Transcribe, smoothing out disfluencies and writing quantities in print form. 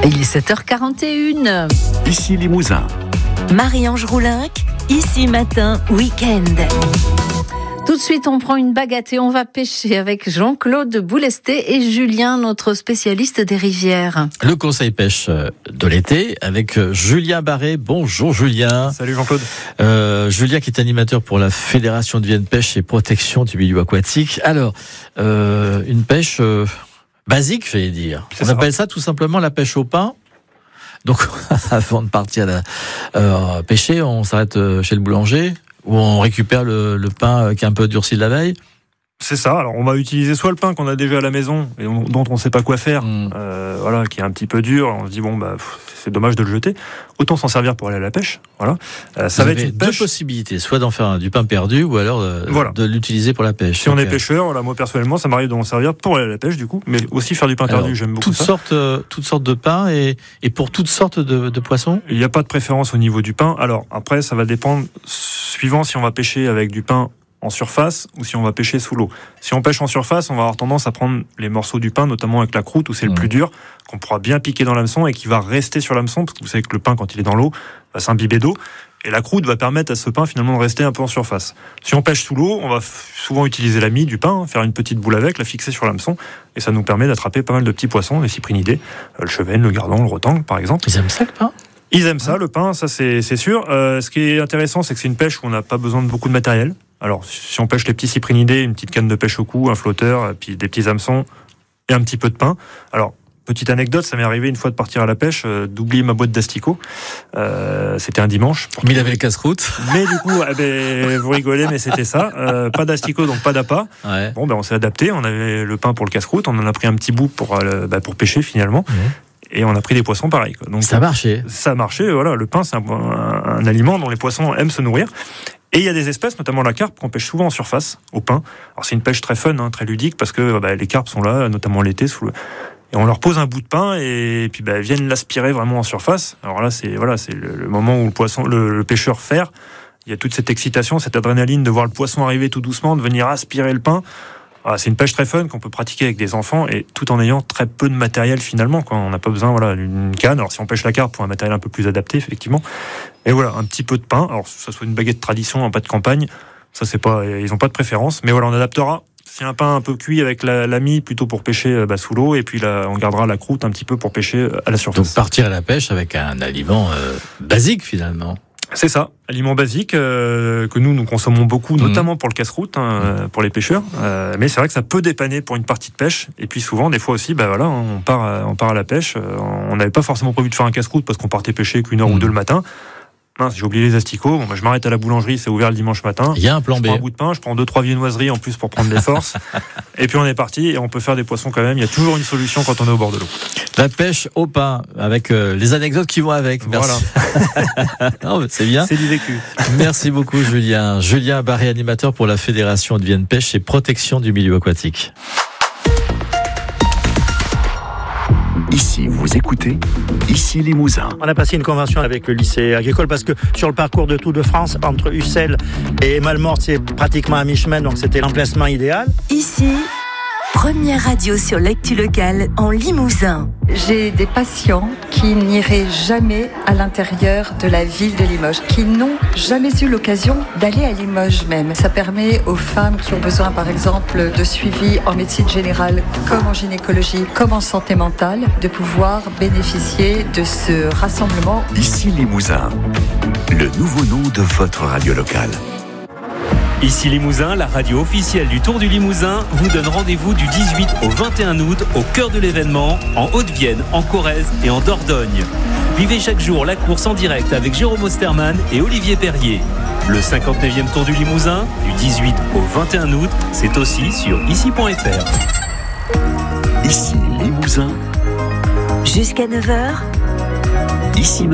Il est 7h41. Ici Limousin. Marie-Ange Roulinck, ici matin, week-end. Tout de suite, on prend une baguette et on va pêcher avec Jean-Claude Boulesté et Julien, notre spécialiste des rivières. Le conseil pêche de l'été avec Julien Barré. Bonjour Julien. Salut Jean-Claude. Julien qui est animateur pour la Fédération de Vienne Pêche et Protection du milieu aquatique. Alors, une pêche basique, j'allais dire. On appelle ça tout simplement la pêche au pain. Donc, avant de partir pêcher, on s'arrête chez le boulanger où on récupère le pain qui est un peu durci de la veille. C'est ça. Alors, on va utiliser soit le pain qu'on a déjà à la maison et dont on ne sait pas quoi faire, voilà, qui est un petit peu dur. On se dit c'est dommage de le jeter. Autant s'en servir pour aller à la pêche. Voilà. Ça va être une pêche. Deux possibilités, soit d'en faire du pain perdu ou alors de l'utiliser pour la pêche. Si on est pêcheur, voilà, moi personnellement, ça m'arrive de m'en servir pour aller à la pêche du coup, mais aussi faire du pain perdu. J'aime beaucoup ça. Toutes sortes de pains et pour toutes sortes de poissons. Il n'y a pas de préférence au niveau du pain. Alors après, ça va dépendre suivant si on va pêcher avec du pain en surface ou si on va pêcher sous l'eau. Si on pêche en surface, on va avoir tendance à prendre les morceaux du pain, notamment avec la croûte où c'est le plus dur, qu'on pourra bien piquer dans l'hameçon et qui va rester sur l'hameçon, parce que vous savez que le pain, quand il est dans l'eau, va s'imbiber d'eau. Et la croûte va permettre à ce pain finalement de rester un peu en surface. Si on pêche sous l'eau, on va souvent utiliser la mie du pain, faire une petite boule avec, la fixer sur l'hameçon, et ça nous permet d'attraper pas mal de petits poissons, les cyprinidés, le chevenne, le gardon, le rotangle par exemple. Ils aiment ça le pain ? Ils aiment ça, le pain, ça c'est sûr. Ce qui est intéressant, c'est que c'est une pêche où on n'a pas besoin de beaucoup de matériel. Alors, si on pêche les petits cyprinidés, une petite canne de pêche au cou, un flotteur, puis des petits hameçons et un petit peu de pain. Alors, petite anecdote, ça m'est arrivé une fois de partir à la pêche, d'oublier ma boîte d'asticots. C'était un dimanche. Mais il avait le casse-croûte. Mais du coup, vous rigolez, mais c'était ça. Pas d'asticots, donc pas d'appât. Ouais. Bon, on s'est adapté. On avait le pain pour le casse-croûte. On en a pris un petit bout pour pêcher finalement. Et on a pris des poissons pareils. Donc, ça marchait. Ça marchait, voilà. Le pain, c'est un aliment dont les poissons aiment se nourrir. Et il y a des espèces, notamment la carpe, qu'on pêche souvent en surface, au pain. Alors c'est une pêche très fun, très ludique, parce que les carpes sont là, notamment l'été, et on leur pose un bout de pain, et puis viennent l'aspirer vraiment en surface. Alors là, c'est le moment où le pêcheur ferre. Il y a toute cette excitation, cette adrénaline de voir le poisson arriver tout doucement, de venir aspirer le pain. Alors, c'est une pêche très fun qu'on peut pratiquer avec des enfants, et tout en ayant très peu de matériel finalement. On n'a pas besoin d'une canne. Alors si on pêche la carpe, pour un matériel un peu plus adapté, effectivement. Et voilà, un petit peu de pain. Alors, que ça soit une baguette tradition, un pain de campagne, ça c'est pas, ils n'ont pas de préférence. Mais voilà, on adaptera. Si un pain un peu cuit avec la mie, plutôt pour pêcher sous l'eau, et puis là, on gardera la croûte un petit peu pour pêcher à la surface. Donc partir à la pêche avec un aliment basique finalement. C'est ça, aliment basique que nous consommons beaucoup, notamment pour le casse-croûte, pour les pêcheurs. Mais c'est vrai que ça peut dépanner pour une partie de pêche. Et puis souvent, des fois aussi, on part à la pêche. On n'avait pas forcément prévu de faire un casse-croûte parce qu'on partait pêcher qu'une heure ou deux le matin. Mince, j'ai oublié les asticots. Je m'arrête à la boulangerie, c'est ouvert le dimanche matin. Il y a un plan B. Je prends un bout de pain, je prends 2-3 viennoiseries en plus pour prendre des forces. Et puis on est parti et on peut faire des poissons quand même. Il y a toujours une solution quand on est au bord de l'eau. La pêche au pain avec les anecdotes qui vont avec. Merci. Voilà. Non, c'est bien. C'est du vécu. Merci beaucoup Julien. Julien Barré, animateur pour la Fédération de Vienne Pêche et Protection du milieu aquatique. Ici, vous écoutez Ici Limousin. On a passé une convention avec le lycée agricole parce que sur le parcours de Tour de France, entre Ussel et Malmort, c'est pratiquement à mi-chemin, donc c'était l'emplacement idéal. Ici, première radio sur l'actu locale en Limousin. J'ai des patients qui n'iraient jamais à l'intérieur de la ville de Limoges, qui n'ont jamais eu l'occasion d'aller à Limoges même. Ça permet aux femmes qui ont besoin, par exemple, de suivi en médecine générale, comme en gynécologie, comme en santé mentale, de pouvoir bénéficier de ce rassemblement. Ici Limousin, le nouveau nom de votre radio locale. Ici Limousin, la radio officielle du Tour du Limousin vous donne rendez-vous du 18 au 21 août au cœur de l'événement, en Haute-Vienne, en Corrèze et en Dordogne. Vivez chaque jour la course en direct avec Jérôme Osterman et Olivier Perrier. Le 59e Tour du Limousin, du 18 au 21 août, c'est aussi sur ici.fr. Ici Limousin. Jusqu'à 9h. Ici